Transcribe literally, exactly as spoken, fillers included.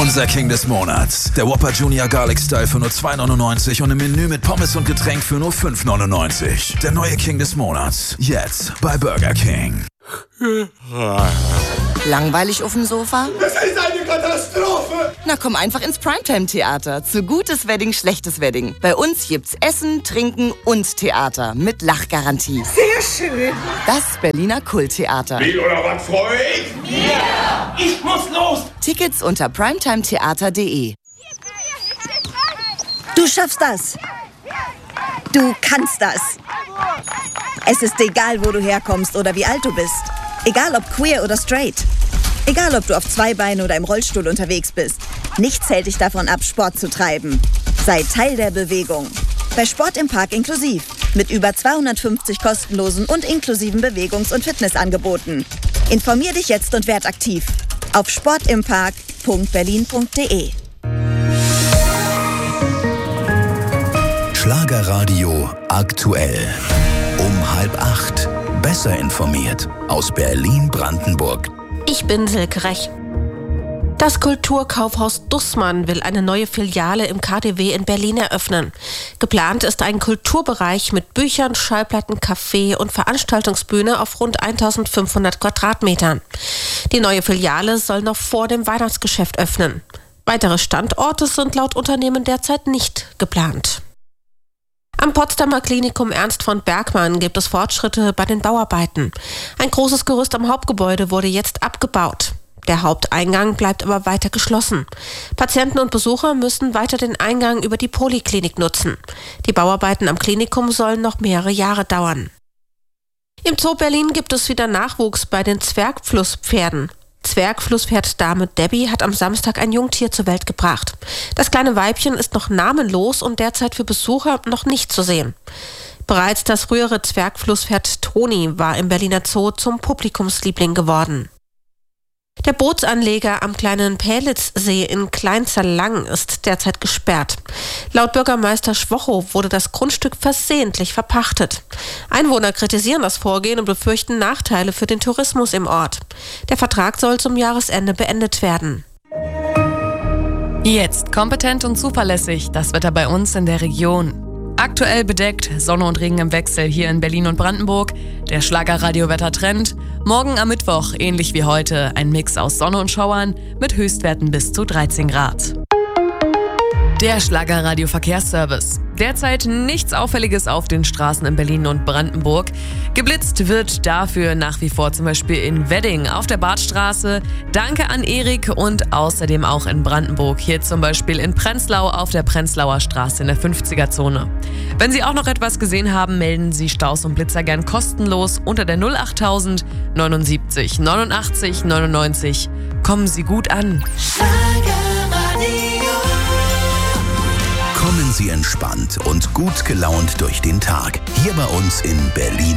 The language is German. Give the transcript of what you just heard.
Unser King des Monats. Der Whopper Junior Garlic Style für nur zwei neunundneunzig und im Menü mit Pommes und Getränk für nur fünf neunundneunzig. Der neue King des Monats. Jetzt bei Burger King. Langweilig auf dem Sofa? Das ist eine Katastrophe! Na komm einfach ins Primetime-Theater. Zu gutes Wedding, schlechtes Wedding. Bei uns gibt's Essen, Trinken und Theater mit Lachgarantie. Sehr schön! Das Berliner Kulttheater. Wie oder was, Freund? Ja! Ich muss los! Tickets unter primetimetheater punkt de. Du schaffst das. Du kannst das. Es ist egal, wo du herkommst oder wie alt du bist. Egal, ob queer oder straight. Egal, ob du auf zwei Beinen oder im Rollstuhl unterwegs bist. Nichts hält dich davon ab, Sport zu treiben. Sei Teil der Bewegung. Bei Sport im Park inklusiv. Mit über zweihundertfünfzig kostenlosen und inklusiven Bewegungs- und Fitnessangeboten. Informier dich jetzt und werd aktiv. Auf sportimpark punkt berlin punkt de. Schlagerradio aktuell. Um halb acht. Besser informiert aus Berlin-Brandenburg. Ich bin Silke Rech. Das Kulturkaufhaus Dussmann will eine neue Filiale im K D W in Berlin eröffnen. Geplant ist ein Kulturbereich mit Büchern, Schallplatten, Café und Veranstaltungsbühne auf rund eintausendfünfhundert Quadratmetern. Die neue Filiale soll noch vor dem Weihnachtsgeschäft öffnen. Weitere Standorte sind laut Unternehmen derzeit nicht geplant. Am Potsdamer Klinikum Ernst von Bergmann gibt es Fortschritte bei den Bauarbeiten. Ein großes Gerüst am Hauptgebäude wurde jetzt abgebaut. Der Haupteingang bleibt aber weiter geschlossen. Patienten und Besucher müssen weiter den Eingang über die Poliklinik nutzen. Die Bauarbeiten am Klinikum sollen noch mehrere Jahre dauern. Im Zoo Berlin gibt es wieder Nachwuchs bei den Zwergflusspferden. Zwergflusspferd Dame Debbie hat am Samstag ein Jungtier zur Welt gebracht. Das kleine Weibchen ist noch namenlos und derzeit für Besucher noch nicht zu sehen. Bereits das frühere Zwergflusspferd Toni war im Berliner Zoo zum Publikumsliebling geworden. Der Bootsanleger am kleinen Pälitzsee in Kleinzerlang ist derzeit gesperrt. Laut Bürgermeister Schwochow wurde das Grundstück versehentlich verpachtet. Einwohner kritisieren das Vorgehen und befürchten Nachteile für den Tourismus im Ort. Der Vertrag soll zum Jahresende beendet werden. Jetzt kompetent und zuverlässig das Wetter bei uns in der Region. Aktuell bedeckt, Sonne und Regen im Wechsel hier in Berlin und Brandenburg. Der Schlagerradio-Wettertrend. Morgen am Mittwoch, ähnlich wie heute, ein Mix aus Sonne und Schauern mit Höchstwerten bis zu dreizehn Grad. Der Schlagerradio-Verkehrsservice. Derzeit nichts Auffälliges auf den Straßen in Berlin und Brandenburg. Geblitzt wird dafür nach wie vor zum Beispiel in Wedding auf der Badstraße. Danke an Erik und außerdem auch in Brandenburg. Hier zum Beispiel in Prenzlau auf der Prenzlauer Straße in der fünfziger-Zone. Wenn Sie auch noch etwas gesehen haben, melden Sie Staus und Blitzer gern kostenlos unter der null achttausend neunundsiebzig neunundachtzig neunundneunzig. Kommen Sie gut an. Kommen Sie entspannt und gut gelaunt durch den Tag. Hier bei uns in Berlin